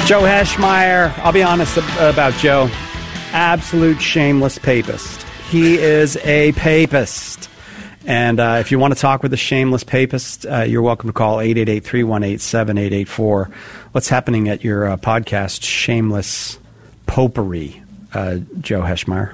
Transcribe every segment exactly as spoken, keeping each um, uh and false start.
Joe Heschmeyer. I'll be honest about Joe. Absolute shameless papist. He is a papist. And uh, if you want to talk with a shameless papist, uh, you're welcome to call eight eight eight, three one eight, seven eight eight four. What's happening at your uh, podcast, Shameless Popery, uh, Joe Heschmeyer?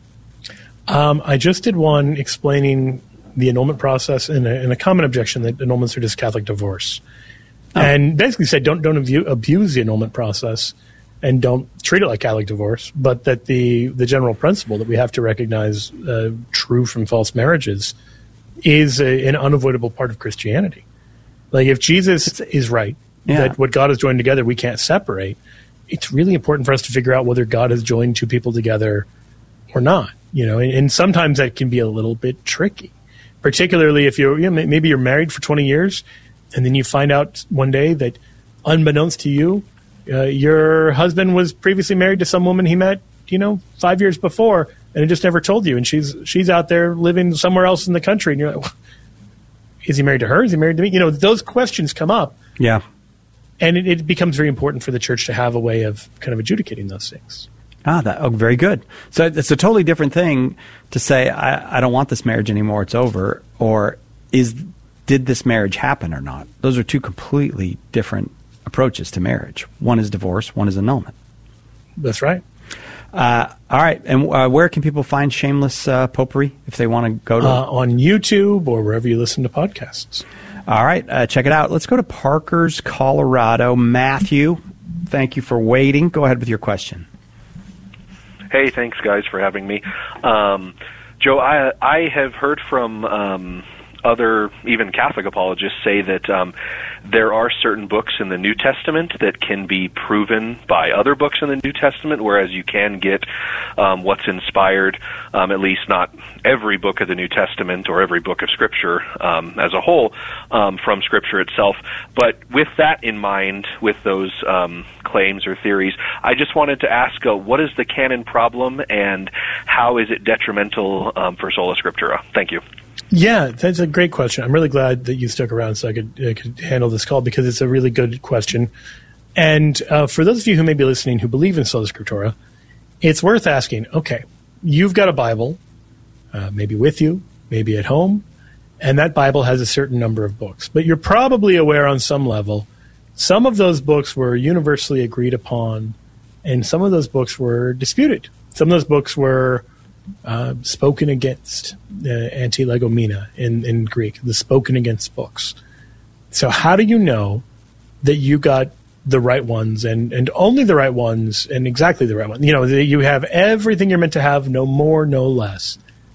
Um, I just did one explaining the annulment process and a, and a common objection that annulments are just Catholic divorce. Oh. And basically said don't don't abu- abuse the annulment process and don't treat it like Catholic divorce, but that the, the general principle that we have to recognize uh, true from false marriages is a, an unavoidable part of Christianity. Like if Jesus is right, yeah. that what God has joined together we can't separate, it's really important for us to figure out whether God has joined two people together or not. You know, and, and sometimes that can be a little bit tricky, particularly if you're you know, maybe you're married for twenty years. And then you find out one day that, unbeknownst to you, uh, your husband was previously married to some woman he met, you know, five years before, and it just never told you. And she's she's out there living somewhere else in the country, and you're like, is he married to her? Is he married to me? You know, those questions come up. Yeah. And it, it becomes very important for the church to have a way of kind of adjudicating those things. Ah, that, oh, very good. So it's a totally different thing to say, I, I don't want this marriage anymore, it's over, or is... did this marriage happen or not? Those are two completely different approaches to marriage. One is divorce, one is annulment. That's right. Uh, all right. And uh, where can people find Shameless uh, Popery if they want to go to uh, on YouTube or wherever you listen to podcasts. All right. Uh, check it out. Let's go to Parker's, Colorado. Matthew, thank you for waiting. Go ahead with your question. Hey, thanks, guys, for having me. Um, Joe, I, I have heard from... Um, other, even Catholic apologists say that um, there are certain books in the New Testament that can be proven by other books in the New Testament, whereas you can get um, what's inspired, um, at least not every book of the New Testament or every book of Scripture um, as a whole, um, from Scripture itself. But with that in mind, with those um, claims or theories, I just wanted to ask, uh, what is the canon problem and how is it detrimental um, for sola scriptura? Thank you. Yeah, that's a great question. I'm really glad that you stuck around so I could, I could handle this call because it's a really good question. And uh, for those of you who may be listening who believe in sola scriptura, it's worth asking, okay, you've got a Bible, uh, maybe with you, maybe at home, and that Bible has a certain number of books. But you're probably aware on some level, some of those books were universally agreed upon, and some of those books were disputed. Some of those books were... Uh, spoken against, uh, anti-legomena in, in Greek, the spoken against books. So how do you know that you got the right ones and, and only the right ones and exactly the right ones? You know, that you have everything you're meant to have, no more, no less.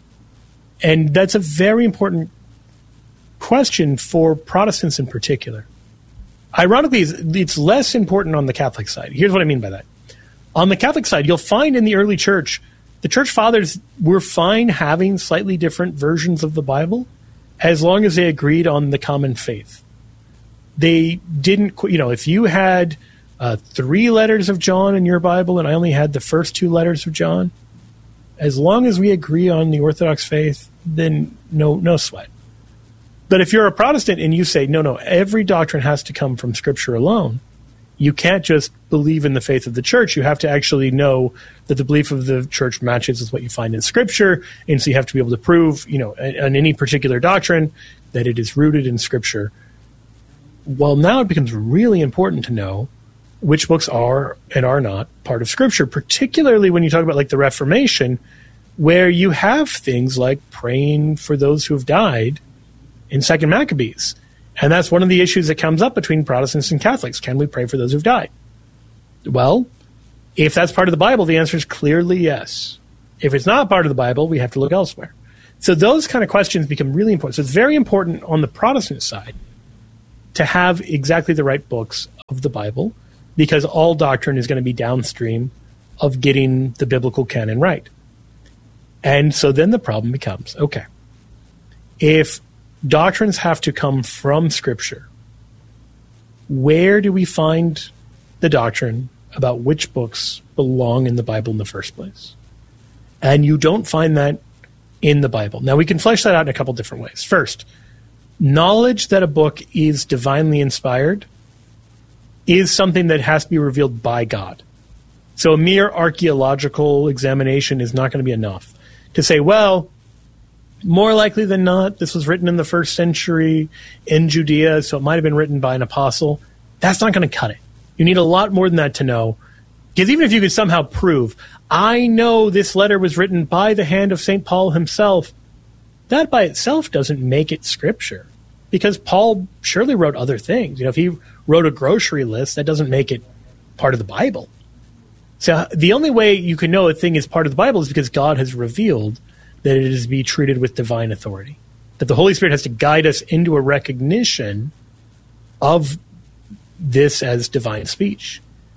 And that's a very important question for Protestants in particular. Ironically, it's, it's less important on the Catholic side. Here's what I mean by that. On the Catholic side, you'll find in the early church the church fathers were fine having slightly different versions of the Bible as long as they agreed on the common faith. They didn't, you know, if you had uh, three letters of John in your Bible and I only had the first two letters of John, as long as we agree on the Orthodox faith, then no, no sweat. But if you're a Protestant and you say, no, no, every doctrine has to come from Scripture alone, you can't just believe in the faith of the church. You have to actually know that the belief of the church matches with what you find in Scripture, and so you have to be able to prove, you know, on any particular doctrine that it is rooted in Scripture. Well, now it becomes really important to know which books are and are not part of Scripture, particularly when you talk about like the Reformation, where you have things like praying for those who have died in Second Maccabees. And that's one of the issues that comes up between Protestants and Catholics. Can we pray for those who've died? Well, if that's part of the Bible, the answer is clearly yes. If it's not part of the Bible, we have to look elsewhere. So those kind of questions become really important. So it's very important on the Protestant side to have exactly the right books of the Bible, because all doctrine is going to be downstream of getting the biblical canon right. And so then the problem becomes, okay, if doctrines have to come from Scripture, where do we find the doctrine about which books belong in the Bible in the first place? And you don't find that in the Bible. Now, we can flesh that out in a couple different ways. First, knowledge that a book is divinely inspired is something that has to be revealed by God. So a mere archaeological examination is not going to be enough to say, well, more likely than not, this was written in the first century in Judea, so it might have been written by an apostle. That's not going to cut it. You need a lot more than that to know. Because even if you could somehow prove, I know this letter was written by the hand of Saint Paul himself, that by itself doesn't make it Scripture. Because Paul surely wrote other things. You know, if he wrote a grocery list, that doesn't make it part of the Bible. So the only way you can know a thing is part of the Bible is because God has revealed that it is to be treated with divine authority. That the Holy Spirit has to guide us into a recognition of this as divine speech.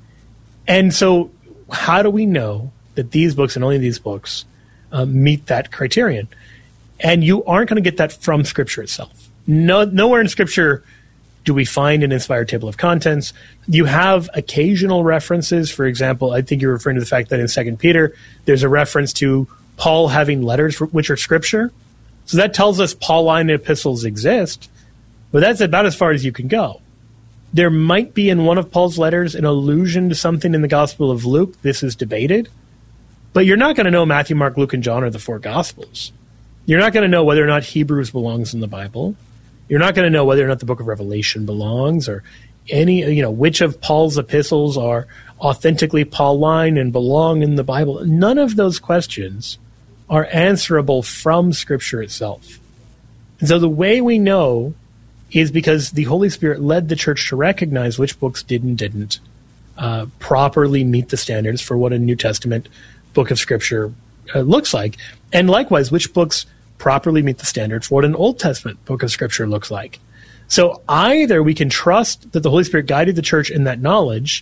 And so how do we know that these books and only these books uh, meet that criterion? And you aren't going to get that from Scripture itself. No, nowhere in Scripture do we find an inspired table of contents. You have occasional references. For example, I think you're referring to the fact that in Second Peter, there's a reference to Paul having letters which are Scripture. So that tells us Pauline epistles exist, but that's about as far as you can go. There might be in one of Paul's letters an allusion to something in the Gospel of Luke. This is debated. But you're not going to know Matthew, Mark, Luke, and John are the four Gospels. You're not going to know whether or not Hebrews belongs in the Bible. You're not going to know whether or not the book of Revelation belongs, or any, you know, which of Paul's epistles are authentically Pauline and belong in the Bible. None of those questions are answerable from Scripture itself. And so the way we know is because the Holy Spirit led the church to recognize which books did and didn't uh, properly meet the standards for what a New Testament book of Scripture uh, looks like. And likewise, which books properly meet the standard for what an Old Testament book of Scripture looks like. So either we can trust that the Holy Spirit guided the church in that knowledge,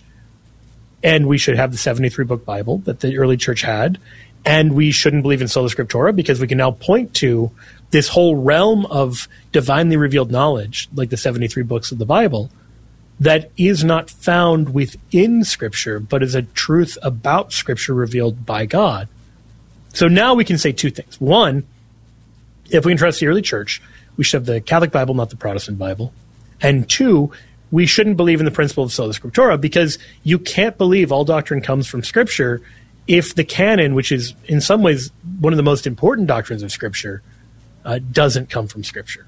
and we should have the seventy-three book Bible that the early church had, and we shouldn't believe in sola scriptura because we can now point to this whole realm of divinely revealed knowledge, like the seventy-three books of the Bible, that is not found within Scripture, but is a truth about Scripture revealed by God. So now we can say two things. One, if we can trust the early church, we should have the Catholic Bible, not the Protestant Bible. And two, we shouldn't believe in the principle of sola scriptura because you can't believe all doctrine comes from Scripture if the canon, which is in some ways one of the most important doctrines of Scripture, uh, doesn't come from Scripture.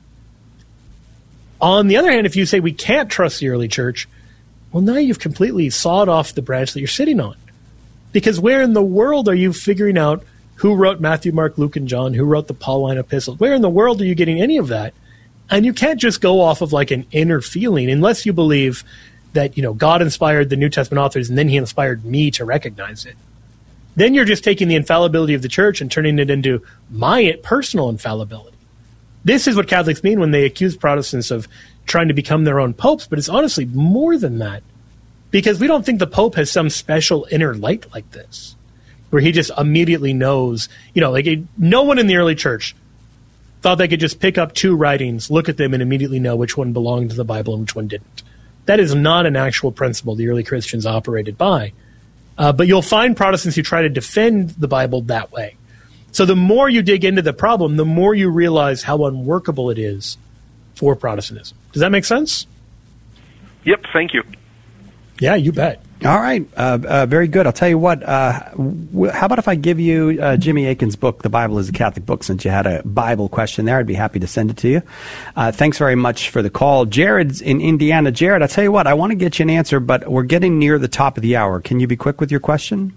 On the other hand, if you say we can't trust the early church, well, now you've completely sawed off the branch that you're sitting on. Because where in the world are you figuring out who wrote Matthew, Mark, Luke, and John, who wrote the Pauline epistles? Where in the world are you getting any of that? And you can't just go off of like an inner feeling unless you believe that, you know, God inspired the New Testament authors and then he inspired me to recognize it. Then you're just taking the infallibility of the church and turning it into my personal infallibility. This is what Catholics mean when they accuse Protestants of trying to become their own popes, but it's honestly more than that. Because we don't think the Pope has some special inner light like this, where he just immediately knows, you know, like it, no one in the early church thought they could just pick up two writings, look at them, and immediately know which one belonged to the Bible and which one didn't. That is not an actual principle the early Christians operated by. Uh, but you'll find Protestants who try to defend the Bible that way. So the more you dig into the problem, the more you realize how unworkable it is for Protestantism. Does that make sense? Yep, thank you. Yeah, you bet. All right. Uh, uh, very good. I'll tell you what. Uh, w- how about if I give you uh, Jimmy Akin's book, The Bible is a Catholic Book, since you had a Bible question there? I'd be happy to send it to you. Uh, thanks very much for the call. Jared's in Indiana. Jared, I'll tell you what. I want to get you an answer, but we're getting near the top of the hour. Can you be quick with your question?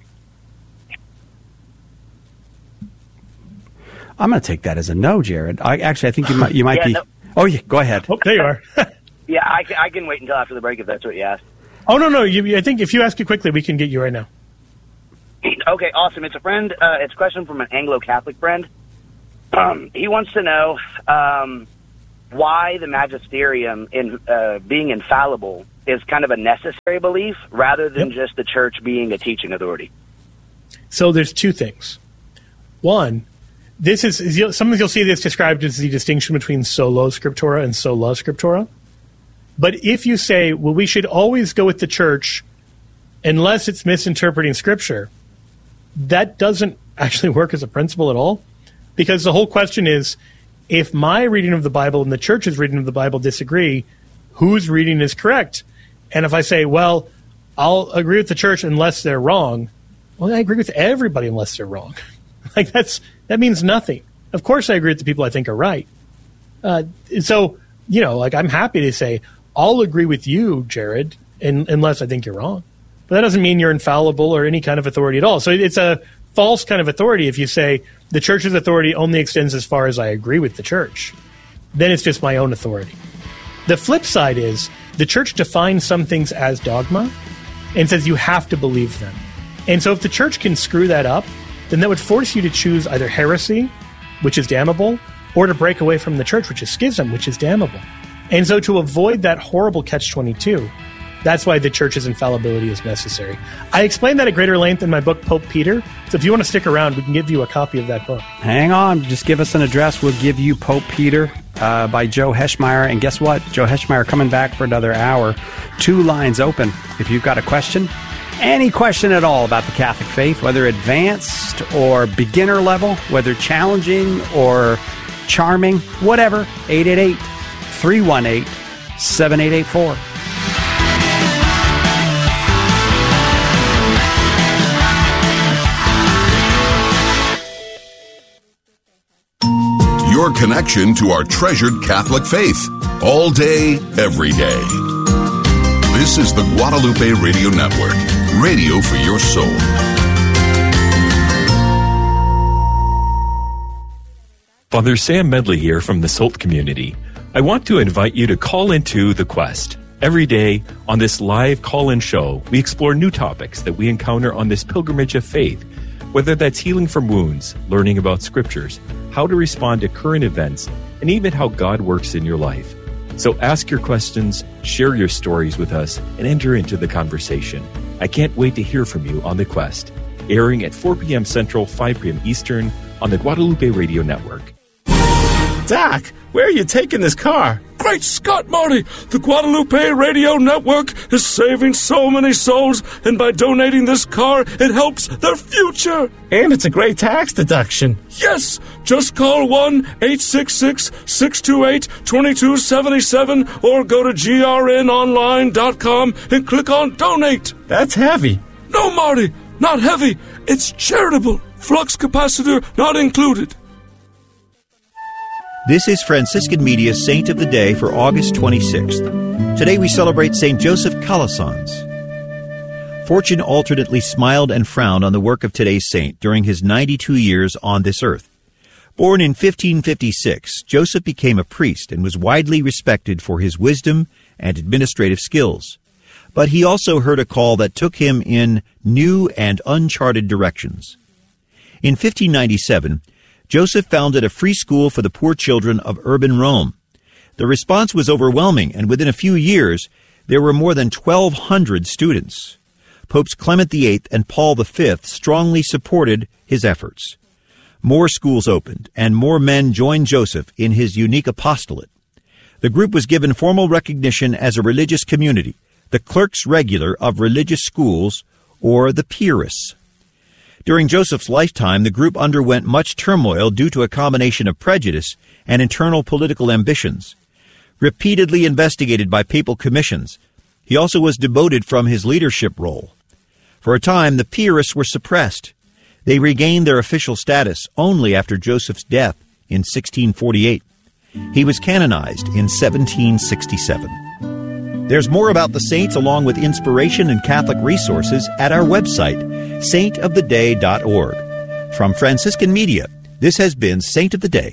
I'm going to take that as a no, Jared. I, actually, I think you might, you might yeah, be. No. Oh, yeah. Go ahead. Oh, there you are. Yeah, I, I can wait until after the break if that's what you asked. Oh, no, no. You, I think if you ask it quickly, we can get you right now. Okay, awesome. It's a friend. Uh, it's a question from an Anglo-Catholic friend. Um, he wants to know um, why the magisterium, in uh, being infallible, is kind of a necessary belief rather than Yep. just the church being a teaching authority. So there's two things. One, this is, is you'll, sometimes you'll see this described as the distinction between solo scriptura and sola scriptura. But if you say, well, we should always go with the church unless it's misinterpreting Scripture, that doesn't actually work as a principle at all. Because the whole question is, if my reading of the Bible and the church's reading of the Bible disagree, whose reading is correct? And if I say, well, I'll agree with the church unless they're wrong, well, I agree with everybody unless they're wrong. Like that's that means nothing. Of course I agree with the people I think are right. Uh, so, you know, like I'm happy to say, I'll agree with you, Jared, in, unless I think you're wrong. But that doesn't mean you're infallible or any kind of authority at all. So it's a false kind of authority if you say the church's authority only extends as far as I agree with the church. Then it's just my own authority. The flip side is the church defines some things as dogma and says you have to believe them. And so if the church can screw that up, then that would force you to choose either heresy, which is damnable, or to break away from the church, which is schism, which is damnable. And so to avoid that horrible catch twenty-two, that's why the church's infallibility is necessary. I explained that at greater length in my book, Pope Peter. So if you want to stick around, we can give you a copy of that book. Hang on. Just give us an address. We'll give you Pope Peter uh, by Joe Heschmeyer. And guess what? Joe Heschmeyer coming back for another hour. Two lines open. If you've got a question, any question at all about the Catholic faith, whether advanced or beginner level, whether challenging or charming, whatever, eight eight eight, three one eight, seven eight eight four. Your connection to our treasured Catholic faith, all day, every day. This is the Guadalupe Radio Network, radio for your soul. Father Sam Medley here from the Salt community. I want to invite you to call into The Quest. Every day on this live call-in show, we explore new topics that we encounter on this pilgrimage of faith, whether that's healing from wounds, learning about scriptures, how to respond to current events, and even how God works in your life. So ask your questions, share your stories with us, and enter into the conversation. I can't wait to hear from you on The Quest, airing at four p.m. Central, five p.m. Eastern on the Guadalupe Radio Network. Doc, where are you taking this car? Great Scott, Marty! The Guadalupe Radio Network is saving so many souls, and by donating this car, it helps their future! And it's a great tax deduction. Yes! Just call one eight six six, six two eight, two two seven seven or go to G R N online dot com and click on Donate. That's heavy. No, Marty, not heavy. It's charitable. Flux capacitor not included. This is Franciscan Media's Saint of the Day for August twenty-sixth. Today we celebrate Saint Joseph Calasanz. Fortune alternately smiled and frowned on the work of today's saint during his ninety-two years on this earth. Born in fifteen fifty-six, Joseph became a priest and was widely respected for his wisdom and administrative skills. But he also heard a call that took him in new and uncharted directions. In fifteen ninety-seven, Joseph founded a free school for the poor children of urban Rome. The response was overwhelming, and within a few years, there were more than twelve hundred students. Popes Clement the Eighth and Paul the Fifth strongly supported his efforts. More schools opened, and more men joined Joseph in his unique apostolate. The group was given formal recognition as a religious community, the Clerks Regular of Religious Schools, or the Piarists. During Joseph's lifetime, the group underwent much turmoil due to a combination of prejudice and internal political ambitions. Repeatedly investigated by papal commissions, he also was demoted from his leadership role. For a time, the Piarists were suppressed. They regained their official status only after Joseph's death in sixteen forty-eight. He was canonized in seventeen sixty-seven. There's more about the saints along with inspiration and Catholic resources at our website, saint of the day dot org. From Franciscan Media, this has been Saint of the Day.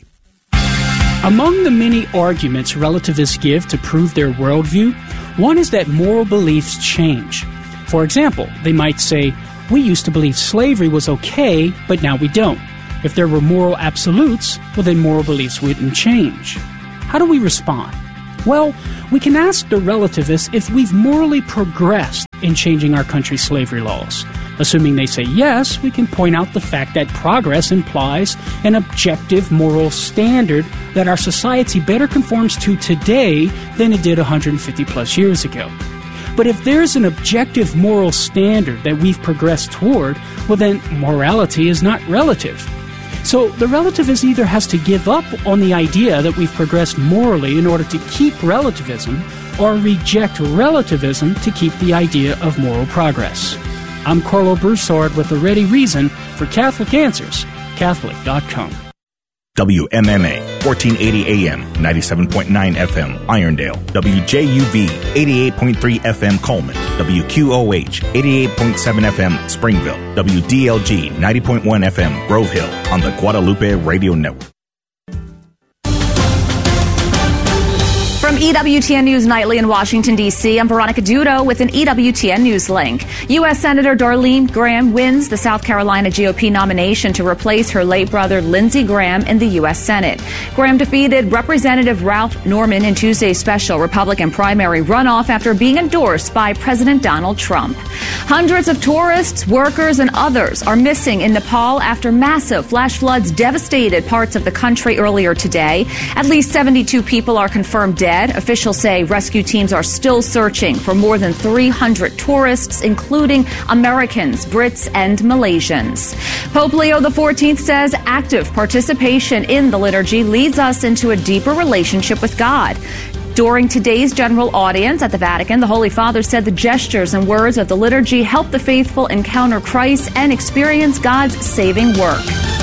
Among the many arguments relativists give to prove their worldview, one is that moral beliefs change. For example, they might say, we used to believe slavery was okay, but now we don't. If there were moral absolutes, well then moral beliefs wouldn't change. How do we respond? Well, we can ask the relativists if we've morally progressed in changing our country's slavery laws. Assuming they say yes, we can point out the fact that progress implies an objective moral standard that our society better conforms to today than it did one hundred fifty plus years ago. But if there's an objective moral standard that we've progressed toward, well then morality is not relative. So the relativist either has to give up on the idea that we've progressed morally in order to keep relativism, or reject relativism to keep the idea of moral progress. I'm Carlo Broussard with a ready reason for Catholic Answers, Catholic dot com. W M M A, fourteen eighty A M, ninety-seven point nine F M, Irondale. W J U V, eighty-eight point three F M, Coleman. W Q O H, eighty-eight point seven F M, Springville. W D L G, ninety point one F M, Grove Hill, on the Guadalupe Radio Network. From E W T N News Nightly in Washington, D C, I'm Veronica Dudo with an E W T N News link. U S Senator Darlene Graham wins the South Carolina G O P nomination to replace her late brother Lindsey Graham in the U S Senate. Graham defeated Representative Ralph Norman in Tuesday's special Republican primary runoff after being endorsed by President Donald Trump. Hundreds of tourists, workers, and others are missing in Nepal after massive flash floods devastated parts of the country earlier today. At least seventy-two people are confirmed dead. Officials say rescue teams are still searching for more than three hundred tourists, including Americans, Brits, and Malaysians. Pope Leo the fourteenth says active participation in the liturgy leads us into a deeper relationship with God. During today's general audience at the Vatican, the Holy Father said the gestures and words of the liturgy help the faithful encounter Christ and experience God's saving work.